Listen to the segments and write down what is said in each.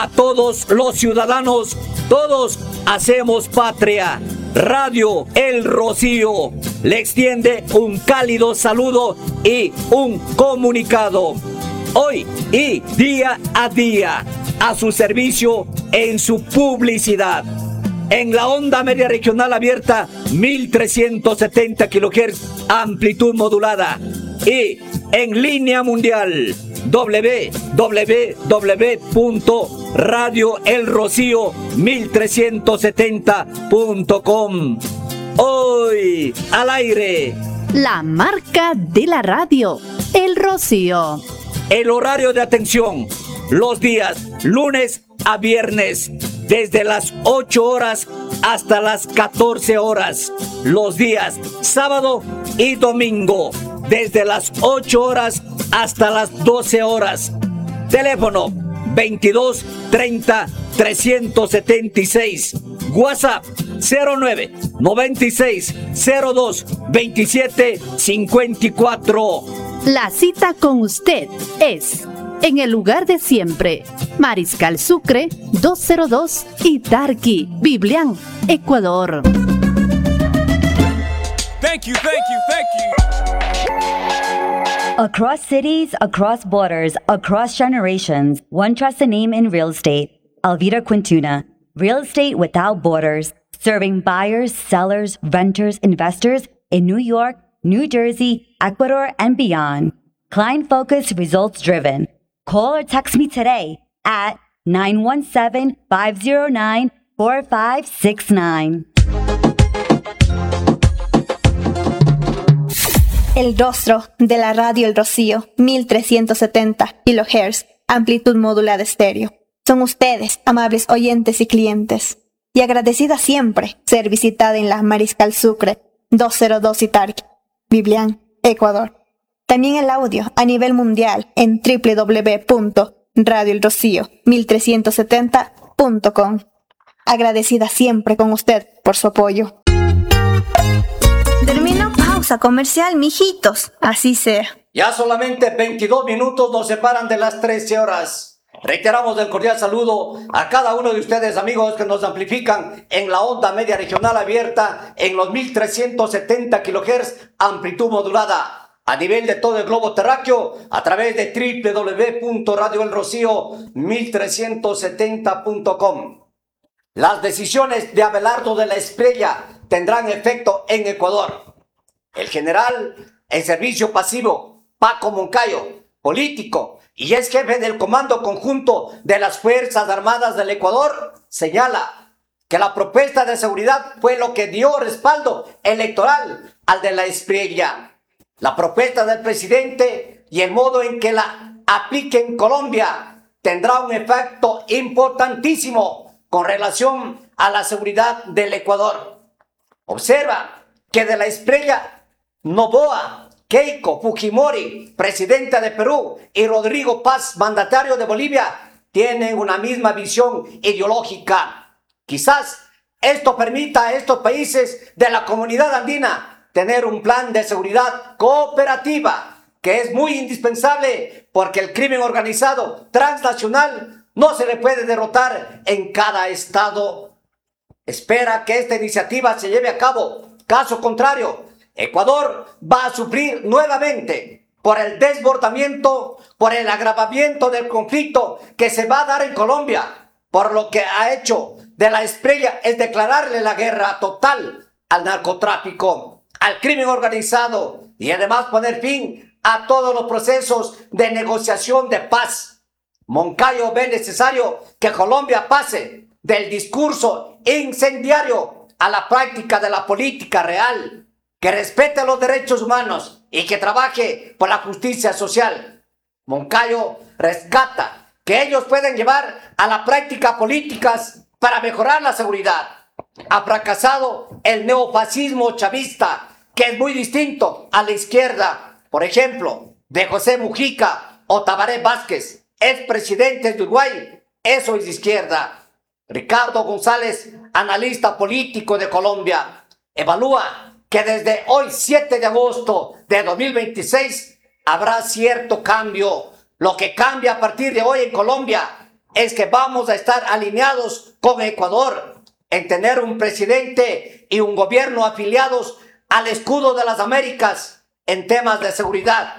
a todos los ciudadanos, todos hacemos patria. Radio El Rocío le extiende un cálido saludo y un comunicado. Hoy y día a día, a su servicio en su publicidad. En la onda media regional abierta, 1370 kHz, amplitud modulada. Y en línea mundial, www.radioelrocío1370.com. Hoy al aire, la marca de la radio, El Rocío. El horario de atención, los días lunes a viernes, desde las 8 horas hasta las 14 horas. Los días sábado y domingo, desde las 8 horas hasta las 12 horas. Teléfono 22 30 376. WhatsApp 09 96 02 27 54. La cita con usted es en el lugar de siempre, Mariscal Sucre 202 Itarqui, Biblián, Ecuador. Thank you. Across cities, across borders, across generations, one trusts a name in real estate. Alvira Quintuna. Real estate without borders, serving buyers, sellers, renters, investors in New York, New Jersey, Ecuador, and beyond. Client-focused, results-driven. Call or text me today at 917-509-4569. El rostro de la radio El Rocío, 1370 kHz, amplitud modulada estéreo. Son ustedes, amables oyentes y clientes. Y agradecida siempre ser visitada en la Mariscal Sucre 202 Itarqui, Biblián, Ecuador. También el audio a nivel mundial en www.radioelrocío1370.com. Agradecida siempre con usted por su apoyo. Termino pausa comercial, mijitos. Así sea. Ya solamente 22 minutos nos separan de las 13 horas. Reiteramos el cordial saludo a cada uno de ustedes, amigos, que nos amplifican en la onda media regional abierta en los 1370 kHz, amplitud modulada. A nivel de todo el globo terráqueo, a través de www.radioelrocío1370.com. Las decisiones de Abelardo de la Espriella tendrán efecto en Ecuador. El general en servicio pasivo, Paco Moncayo, político y es jefe del Comando Conjunto de las Fuerzas Armadas del Ecuador, señala que la propuesta de seguridad fue lo que dio respaldo electoral al de la Espriella. La propuesta del presidente y el modo en que la aplique en Colombia tendrá un efecto importantísimo con relación a la seguridad del Ecuador. Observa que de la Espriella, Noboa, Keiko Fujimori, presidenta de Perú, y Rodrigo Paz, mandatario de Bolivia, tienen una misma visión ideológica. Quizás esto permita a estos países de la comunidad andina tener un plan de seguridad cooperativa, que es muy indispensable porque el crimen organizado transnacional no se le puede derrotar en cada estado. Espera que esta iniciativa se lleve a cabo. Caso contrario, Ecuador va a sufrir nuevamente por el desbordamiento, por el agravamiento del conflicto que se va a dar en Colombia. Por lo que ha hecho de la Espriella es declararle la guerra total al narcotráfico, al crimen organizado y además poner fin a todos los procesos de negociación de paz. Moncayo ve necesario que Colombia pase del discurso incendiario a la práctica de la política real, que respete los derechos humanos y que trabaje por la justicia social. Moncayo rescata que ellos pueden llevar a la práctica políticas para mejorar la seguridad. Ha fracasado el neofascismo chavista, que es muy distinto a la izquierda, por ejemplo, de José Mujica o Tabaré Vázquez, expresidentes de Uruguay. Eso es izquierda. Ricardo González, analista político de Colombia, evalúa que desde hoy, 7 de agosto de 2026, habrá cierto cambio. Lo que cambia a partir de hoy en Colombia es que vamos a estar alineados con Ecuador en tener un presidente y un gobierno afiliados al escudo de las Américas en temas de seguridad.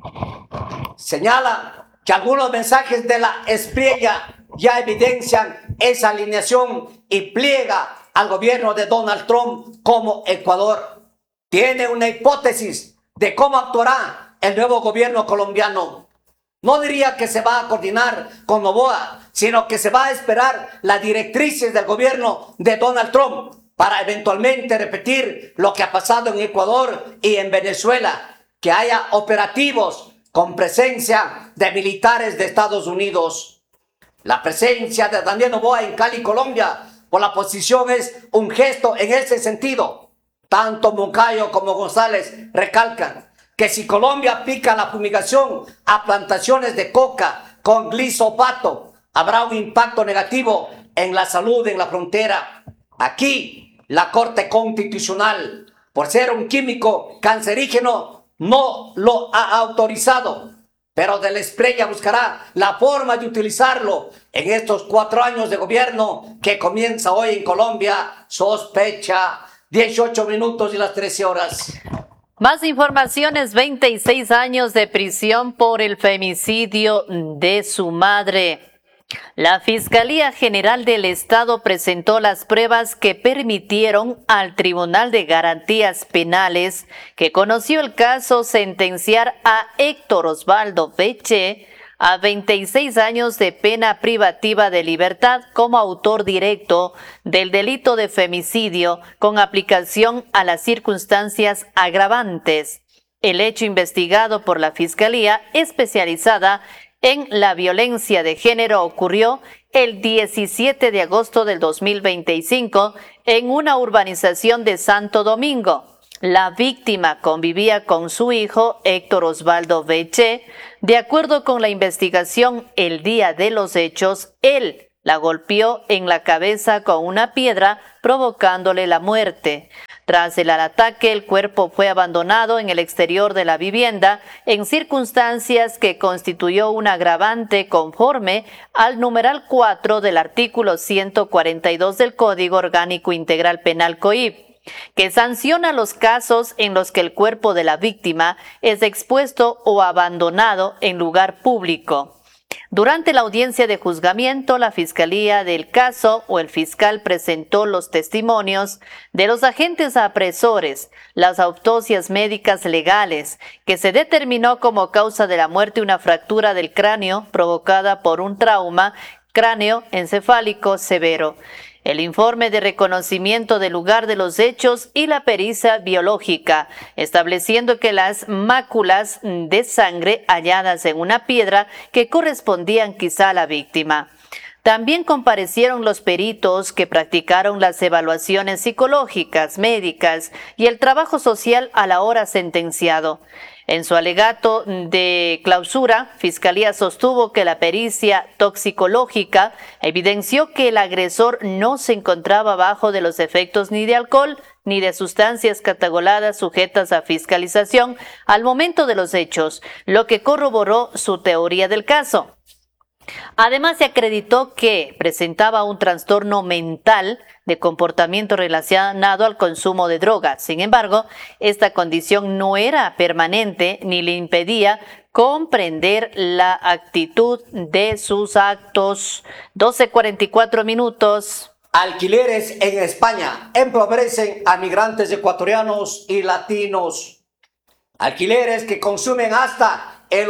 Señala que algunos mensajes de la espriella ya evidencian esa alineación y pliega al gobierno de Donald Trump como Ecuador. Tiene una hipótesis de cómo actuará el nuevo gobierno colombiano. No diría que se va a coordinar con Noboa, sino que se va a esperar las directrices del gobierno de Donald Trump para eventualmente repetir lo que ha pasado en Ecuador y en Venezuela, que haya operativos con presencia de militares de Estados Unidos. La presencia de Daniel Noboa en Cali, Colombia, por la posición es un gesto en ese sentido. Tanto Moncayo como González recalcan que si Colombia aplica la fumigación a plantaciones de coca con glisopato, habrá un impacto negativo en la salud en la frontera. Aquí, la Corte Constitucional, por ser un químico cancerígeno, no lo ha autorizado, pero de la espriella buscará la forma de utilizarlo en estos 4 años de gobierno que comienza hoy en Colombia. Sospecha, 18 minutos y las 13 horas. Más informaciones: 26 años de prisión por el femicidio de su madre. La Fiscalía General del Estado presentó las pruebas que permitieron al Tribunal de Garantías Penales, que conoció el caso, sentenciar a Héctor Osvaldo Beche a 26 años de pena privativa de libertad como autor directo del delito de femicidio con aplicación a las circunstancias agravantes. El hecho, investigado por la Fiscalía Especializada en la Violencia de Género, ocurrió el 17 de agosto del 2025 en una urbanización de Santo Domingo. La víctima convivía con su hijo Héctor Osvaldo Beche. De acuerdo con la investigación, el día de los hechos, él la golpeó en la cabeza con una piedra, provocándole la muerte. Tras el ataque, el cuerpo fue abandonado en el exterior de la vivienda en circunstancias que constituyó un agravante conforme al numeral 4 del artículo 142 del Código Orgánico Integral Penal COIP, que sanciona los casos en los que el cuerpo de la víctima es expuesto o abandonado en lugar público. Durante la audiencia de juzgamiento, la Fiscalía del caso o el fiscal presentó los testimonios de los agentes apresores, las autopsias médicas legales, que se determinó como causa de la muerte una fractura del cráneo provocada por un trauma cráneoencefálico severo, el informe de reconocimiento del lugar de los hechos y la pericia biológica, estableciendo que las máculas de sangre halladas en una piedra que correspondían quizá a la víctima. También comparecieron los peritos que practicaron las evaluaciones psicológicas, médicas y el trabajo social a la hora sentenciado. En su alegato de clausura, Fiscalía sostuvo que la pericia toxicológica evidenció que el agresor no se encontraba bajo de los efectos ni de alcohol ni de sustancias catalogadas sujetas a fiscalización al momento de los hechos, lo que corroboró su teoría del caso. Además, se acreditó que presentaba un trastorno mental de comportamiento relacionado al consumo de drogas. Sin embargo, esta condición no era permanente ni le impedía comprender la actitud de sus actos. 12:44 minutos. Alquileres en España empobrecen a migrantes ecuatorianos y latinos. Alquileres que consumen hasta el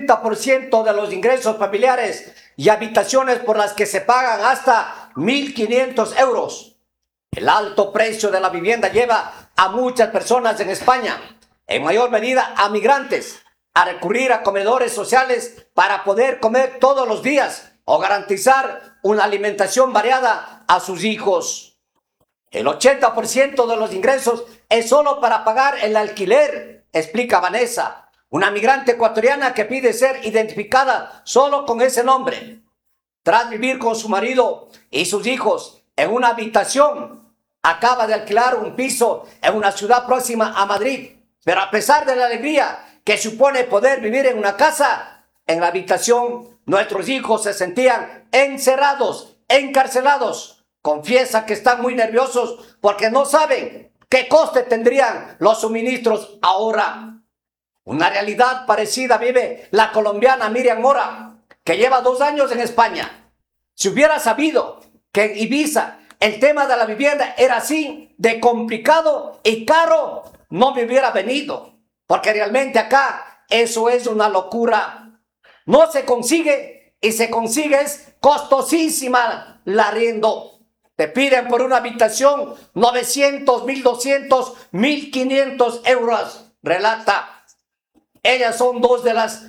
80% de los ingresos familiares y habitaciones por las que se pagan hasta 1.500 euros. El alto precio de la vivienda lleva a muchas personas en España, en mayor medida a migrantes, a recurrir a comedores sociales para poder comer todos los días o garantizar una alimentación variada a sus hijos. El 80% de los ingresos es solo para pagar el alquiler, explica Vanessa, una migrante ecuatoriana que pide ser identificada solo con ese nombre. Tras vivir con su marido y sus hijos en una habitación, acaba de alquilar un piso en una ciudad próxima a Madrid. Pero a pesar de la alegría que supone poder vivir en una casa, en la habitación nuestros hijos se sentían encerrados, encarcelados. Confiesa que están muy nerviosos porque no saben qué coste tendrían los suministros ahora. Una realidad parecida vive la colombiana Miriam Mora, que lleva 2 años en España. Si hubiera sabido que en Ibiza el tema de la vivienda era así de complicado y caro, no me hubiera venido, porque realmente acá eso es una locura. No se consigue, y se consigue es costosísima la arriendo. Te piden por una habitación 900, 1.200, 1.500 euros, relata. Ellas son 2 de las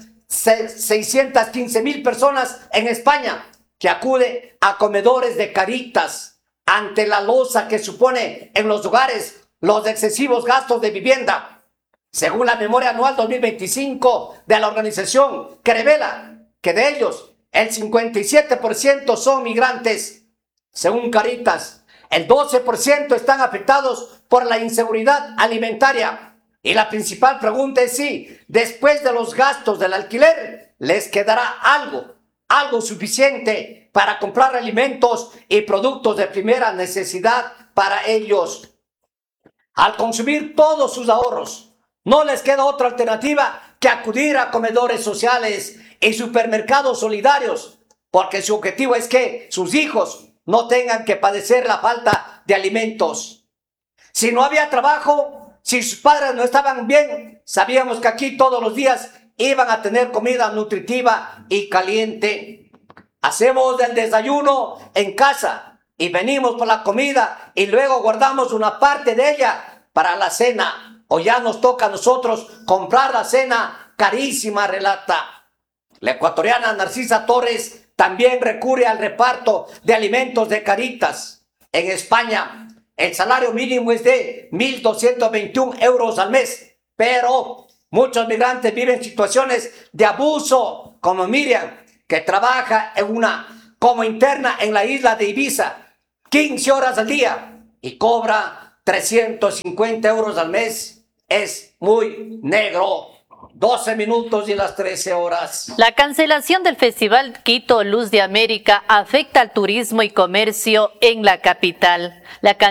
615,000 personas en España que acuden a comedores de Caritas ante la losa que supone en los hogares los excesivos gastos de vivienda. Según la memoria anual 2025 de la organización, que revela que de ellos el 57% son migrantes. Según Caritas, el 12% están afectados por la inseguridad alimentaria. Y la principal pregunta es si, después de los gastos del alquiler, les quedará algo suficiente para comprar alimentos y productos de primera necesidad para ellos. Al consumir todos sus ahorros, no les queda otra alternativa que acudir a comedores sociales y supermercados solidarios, porque su objetivo es que sus hijos no tengan que padecer la falta de alimentos. Si no había trabajo, si sus padres no estaban bien, sabíamos que aquí todos los días iban a tener comida nutritiva y caliente. Hacemos el desayuno en casa y venimos por la comida y luego guardamos una parte de ella para la cena. O ya nos toca a nosotros comprar la cena carísima, relata. La ecuatoriana Narcisa Torres también recurre al reparto de alimentos de Caritas. En España, el salario mínimo es de 1.221 euros al mes, pero muchos migrantes viven situaciones de abuso, como Miriam, que trabaja como interna en la isla de Ibiza, 15 horas al día y cobra 350 euros al mes. Es muy negro. 12 minutos y las 13 horas. La cancelación del Festival Quito Luz de América afecta al turismo y comercio en la capital.